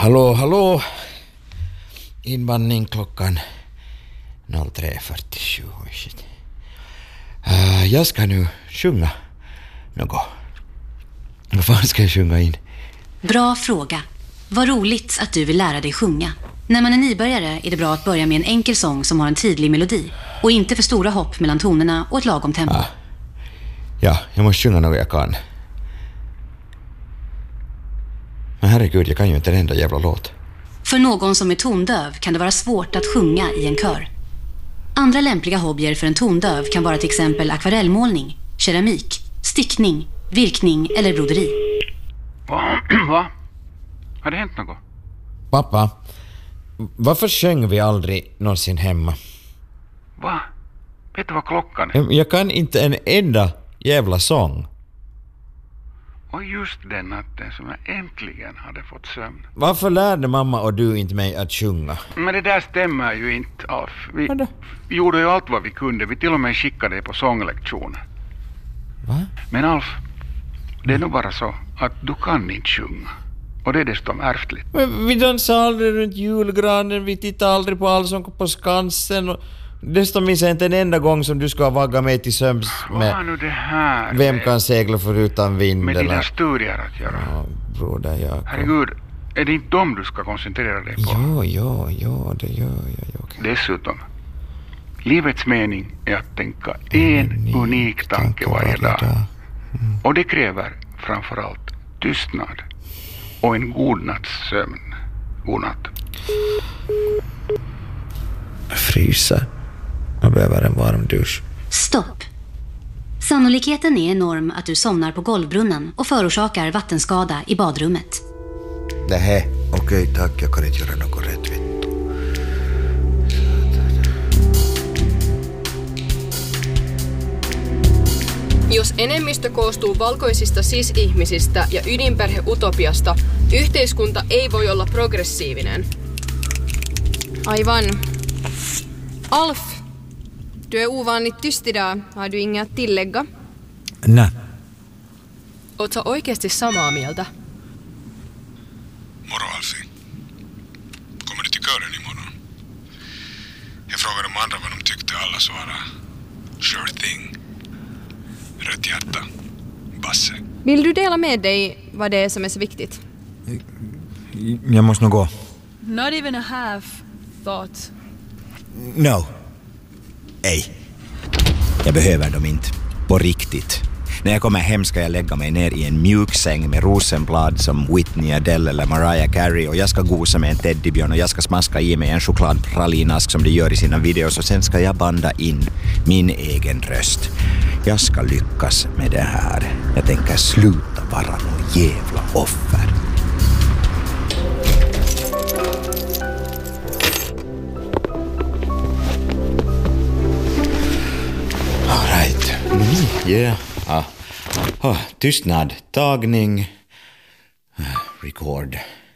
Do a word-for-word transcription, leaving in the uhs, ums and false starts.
Hallå, hallå. Inbandning klockan tre fyrtiosju. Uh, jag ska nu sjunga något. Vad fan ska jag sjunga in? Bra fråga. Vad roligt att du vill lära dig sjunga. När man är nybörjare är det bra att börja med en enkel sång som har en tydlig melodi. Och inte för stora hopp mellan tonerna och ett lagom tempo. Ah. Ja, jag måste sjunga något jag kan. Men herregud, jag kan ju inte en enda jävla låt. För någon som är tondöv kan det vara svårt att sjunga i en kör. Andra lämpliga hobbyer för en tondöv kan vara till exempel akvarellmålning, keramik, stickning, virkning eller broderi. Va? Va? Har det hänt något? Pappa, varför sjöng vi aldrig någonsin hemma? Va? Vet du vad klockan är? Jag kan inte en enda jävla sång. Och just den natten som jag äntligen hade fått sömn. Varför lärde mamma och du inte mig att sjunga? Men det där stämmer ju inte, Alf. Vi gjorde ju allt vad vi kunde. Vi till och med skickade dig på sånglektioner. Va? Men Alf, det är nog bara så att du kan inte sjunga. Och det är dessutom ärftligt. Men vi dansade aldrig runt julgranen. Vi tittade aldrig på Allsång på Skansen. Och dessutom minns jag inte en enda gång som du ska vagga mig till söms med... Vad nu det här? Vem kan segla förutan vind? Med dina eller... studier att göra. Ja, broder, jag... Herregud, är det inte dem du ska koncentrera dig på? Ja, ja, ja, det gör jag. jag okay. Dessutom, livets mening är att tänka en unik, unik tanke varje dag. dag. Mm. Och det kräver framförallt tystnad och en god natts sömn. God natt. Frysa. Jag behöver en varm dusch. Stopp. Sannolikheten är enorm att du somnar på golvbrunnen och förorsakar vattenskada i badrummet. Det här. Okej, okay, tack. Jag kan inte göra något rätt, vittu. Jos enemmistö koostuu valkoisista cis-ihmisistä ja ydinperheutopiasta, yhteiskunta ei voi olla progressiivinen. Aivan. Alf, du är ovanligt tyst idag. Har du inga att tillägga? Nej. Oot sä oikeasti samaa mieltä? Moro, Alfi. Kommer du till kören imorgon? Jag frågade de andra vad de tyckte. Alla svarade sure thing. Rött hjärta. Basse. Vill du dela med dig vad det är som är så viktigt? Jag måste nog gå. Not even a half thought. No. Ej. Jag behöver dem inte. På riktigt. När jag kommer hem ska jag lägga mig ner i en mjuk säng med rosenblad som Whitney, Adele eller Mariah Carey och jag ska gosa med en teddybjörn och jag ska smaska i mig en chokladpralinask som de gör i sina videos och sen ska jag banda in min egen röst. Jag ska lyckas med det här. Jag tänker sluta vara någon jävla offer. All right. Mm, yeah. Ah. Oh, tystnad. Tagning. Record.